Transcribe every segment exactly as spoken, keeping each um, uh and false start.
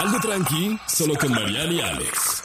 Algo tranqui, solo con Mariana y Alex.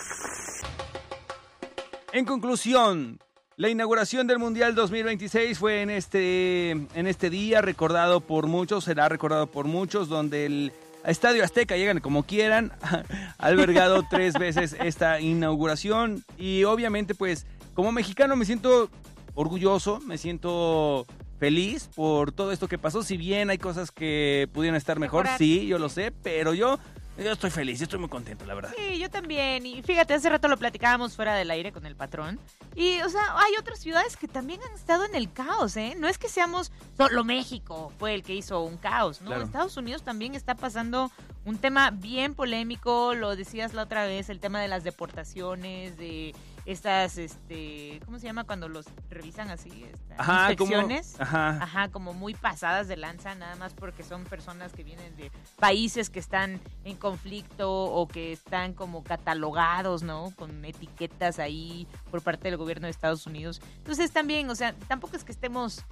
En conclusión, la inauguración del Mundial dos mil veintiséis fue en este, en este día, recordado por muchos, será recordado por muchos, donde el Estadio Azteca, llegan como quieran, ha albergado tres veces esta inauguración. Y obviamente, pues, como mexicano me siento orgulloso, me siento feliz por todo esto que pasó. Si bien hay cosas que pudieran estar mejor, Mejorar. sí, yo lo sé, pero yo... Yo estoy feliz, yo estoy muy contento, la verdad. Sí, yo también. Y fíjate, hace rato lo platicábamos fuera del aire con el patrón. Y, o sea, hay otras ciudades que también han estado en el caos, ¿eh? No es que seamos solo México fue el que hizo un caos, ¿no? Claro. Estados Unidos también está pasando un tema bien polémico, lo decías la otra vez, el tema de las deportaciones, de estas, este, ¿cómo se llama cuando los revisan así? Estas Ajá, inspecciones. como, ajá. Ajá, como muy pasadas de lanza, nada más porque son personas que vienen de países que están en conflicto o que están como catalogados, ¿no? Con etiquetas ahí por parte del gobierno de Estados Unidos. Entonces también, o sea, tampoco es que estemos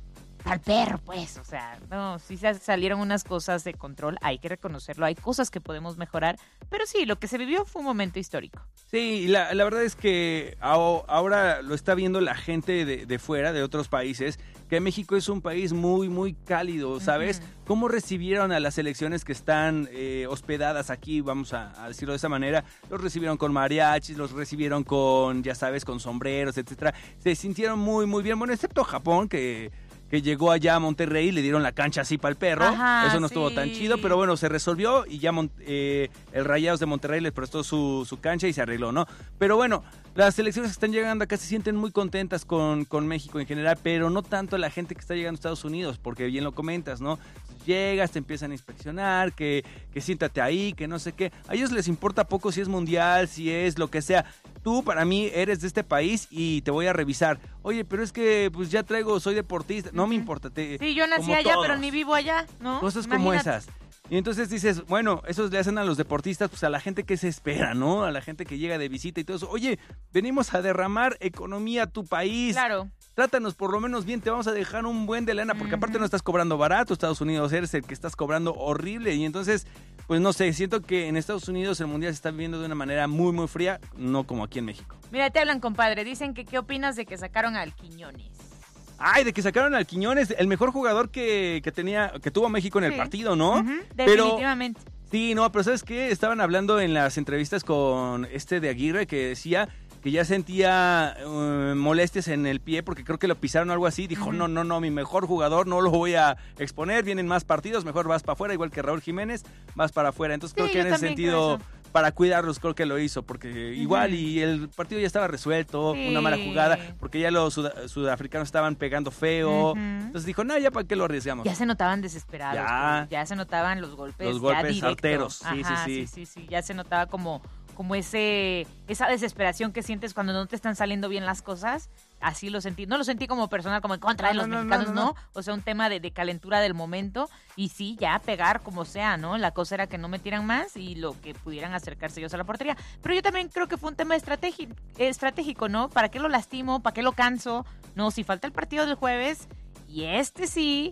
al perro, pues, o sea, no, sí se salieron unas cosas de control, hay que reconocerlo, hay cosas que podemos mejorar, pero sí, lo que se vivió fue un momento histórico. Sí, la, la verdad es que ao- ahora lo está viendo la gente de, de fuera, de otros países, que México es un país muy, muy cálido, ¿sabes? Ujú. ¿Cómo recibieron a las selecciones que están eh, hospedadas aquí, vamos a, a decirlo de esa manera? Los recibieron con mariachis, los recibieron con, ya sabes, con sombreros, etcétera. Se sintieron muy, muy bien, bueno, excepto Japón, que... que llegó allá a Monterrey y le dieron la cancha así para el perro. Ajá, Eso no sí. estuvo tan chido, pero bueno, se resolvió y ya Mon- eh, el Rayados de Monterrey les prestó su, su cancha y se arregló, ¿no? Pero bueno, las selecciones que están llegando acá se sienten muy contentas con, con México en general, pero no tanto la gente que está llegando a Estados Unidos, porque bien lo comentas, ¿no? Llegas, te empiezan a inspeccionar, que, que siéntate ahí, que no sé qué. A ellos les importa poco si es mundial, si es lo que sea. Tú, para mí, eres de este país y te voy a revisar. Oye, pero es que pues ya traigo, soy deportista. No me importa. Te, Sí, yo nací como allá, todos. pero ni vivo allá, ¿no? Cosas como Imagínate. esas. Y entonces dices, bueno, esos le hacen a los deportistas, pues a la gente que se espera, ¿no? A la gente que llega de visita y todo eso. Oye, venimos a derramar economía a tu país. Claro. Trátanos por lo menos bien, te vamos a dejar un buen de lana, porque aparte Ujú. no estás cobrando barato, Estados Unidos, eres el que estás cobrando horrible. Y entonces, pues no sé, siento que en Estados Unidos el Mundial se está viviendo de una manera muy, muy fría, no como aquí en México. Mira, te hablan, compadre. Dicen que qué opinas de que sacaron al Quiñones. Ay, de que sacaron al Quiñones, el mejor jugador que, que tenía, que tuvo México en el Sí. partido, ¿no? Ujú, Pero- definitivamente. Sí, no, pero ¿sabes qué? Estaban hablando en las entrevistas con este de Aguirre que decía que ya sentía eh, molestias en el pie porque creo que lo pisaron o algo así. Dijo, Ujú. no, no, no, mi mejor jugador no lo voy a exponer. Vienen más partidos, mejor vas para afuera, igual que Raúl Jiménez, vas para afuera. Entonces Sí, creo que yo en ese también creo sentido, eso. para cuidarlos, creo que lo hizo. Porque igual, y el partido ya estaba resuelto, Sí. una mala jugada, porque ya los suda- sudafricanos estaban pegando feo. Ujú. Entonces dijo, no, ya para qué lo arriesgamos. Ya se notaban desesperados. Ya. pues, ya se notaban los golpes. Los ya golpes directo. certeros, sí, sí, Ajá, sí. sí, sí, sí. Ya se notaba como, como ese, esa desesperación que sientes cuando no te están saliendo bien las cosas. Así lo sentí. No lo sentí como personal, como en contra de No, los no, no, mexicanos, no, no, no. O sea, un tema de, de calentura del momento. Y sí, ya pegar como sea, ¿no? La cosa era que no metieran más y lo que pudieran acercarse ellos a la portería. Pero yo también creo que fue un tema estrategi- estratégico, ¿no? ¿Para qué lo lastimo? ¿Para qué lo canso? No, si falta el partido del jueves y este sí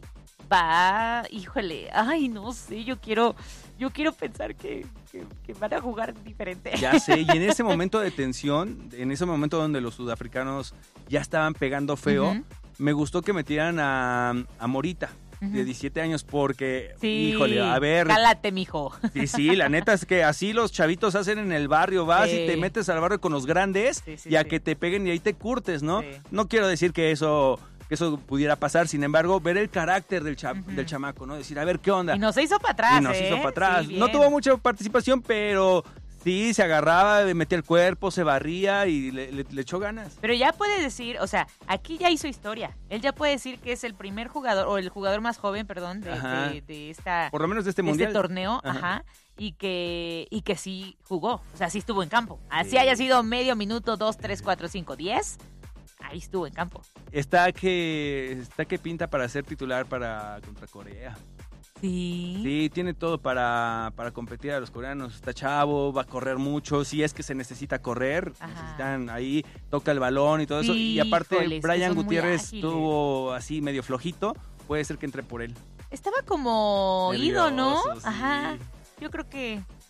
va, híjole, ay, no sé, yo quiero, yo quiero pensar que, que, que van a jugar diferente. Ya sé, y en ese momento de tensión, en ese momento donde los sudafricanos ya estaban pegando feo, Ujú. me gustó que metieran a, a Morita, de Ujú. diecisiete años, porque, Sí, híjole, a ver, cálate, mijo. sí, sí, la neta es que así los chavitos hacen en el barrio, vas Sí. y te metes al barrio con los grandes Sí, sí, y a sí. que te peguen y ahí te curtes, ¿no? Sí. No quiero decir que eso... que eso pudiera pasar, sin embargo, ver el carácter del, cha- Ujú. del chamaco, ¿no? Decir, a ver, ¿qué onda? Y no se hizo para atrás, Y nos ¿eh? hizo para atrás. Sí, No bien. tuvo mucha participación, pero sí, se agarraba, metía el cuerpo, se barría y le, le- le echó ganas. Pero ya puede decir, o sea, aquí ya hizo historia. Él ya puede decir que es el primer jugador, o el jugador más joven, perdón, de, Ajá. de, de esta, Por lo menos de este de mundial. este torneo, Ajá. ajá. y que y que sí jugó, o sea, sí estuvo en campo. Así Sí. haya sido medio minuto, dos, tres, cuatro, cinco, diez, ahí estuvo en campo. Está que está que pinta para ser titular para contra Corea. Sí. Sí, tiene todo para, para competir a los coreanos. Está chavo, va a correr mucho. Si es que se necesita correr, Ajá. necesitan ahí, toca el balón y todo eso. Y Híjole, aparte, es que Brian son muy Gutiérrez ágiles. estuvo así medio flojito. Puede ser que entre por él. Estaba como ido, ¿no? Nervioso, sí. Ajá. Yo creo que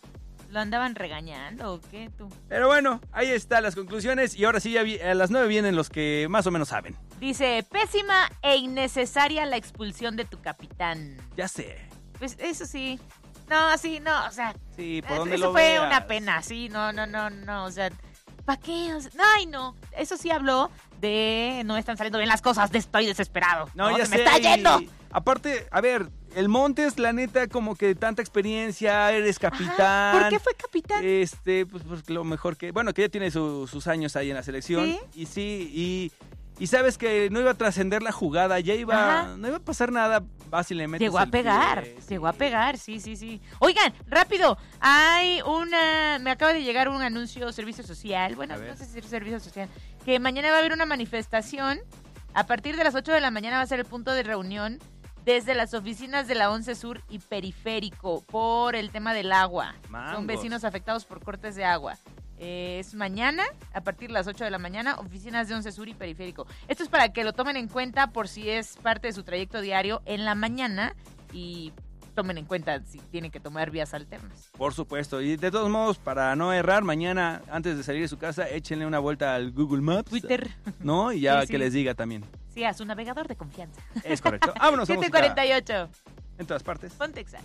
¿Lo andaban regañando o qué tú? Pero bueno, ahí están las conclusiones y ahora sí, ya vi- a las nueve vienen los que más o menos saben. Dice, pésima e innecesaria la expulsión de tu capitán. Ya sé. Pues eso sí. No, sí, no, o sea, Sí, por donde eso lo fue veas. una pena, sí, no, no, no, no, o sea, ¿para qué? O sea, ay, no, eso sí habló de no están saliendo bien las cosas, de estoy desesperado. No, ya se sé. me está y yendo. Aparte, a ver, el Montes, la neta, como que tanta experiencia, eres capitán. Ajá, ¿por qué fue capitán? Este, pues, pues lo mejor que... Bueno, que ya tiene su- sus años ahí en la selección. ¿Sí? Y sí, y... Y sabes que no iba a trascender la jugada, ya iba... Ajá. No iba a pasar nada, fácilmente. Llegó a pegar, llegó a pegar, sí, sí, sí. Oigan, rápido, hay una, me acaba de llegar un anuncio servicio social, bueno, A ver. no sé si es servicio social, que mañana va a haber una manifestación, a partir de las ocho de la mañana va a ser el punto de reunión desde las oficinas de la once Sur y Periférico por el tema del agua. Mangos. Son vecinos afectados por cortes de agua. Eh, es mañana, a partir de las ocho de la mañana, oficinas de once Sur y Periférico. Esto es para que lo tomen en cuenta por si es parte de su trayecto diario en la mañana y tomen en cuenta si tienen que tomar vías alternas. Por supuesto, y de todos modos, para no errar, mañana, antes de salir de su casa, échenle una vuelta al Google Maps. Twitter, ¿No? Y ya Sí, sí. que les diga también. sí, a su navegador de confianza. Es correcto. Vámonos a siete música. cuarenta y ocho, En todas partes. ponte Exa.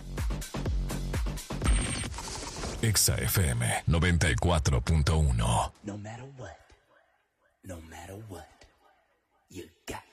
Exa F M noventa y cuatro punto uno. No matter what, no matter what, you got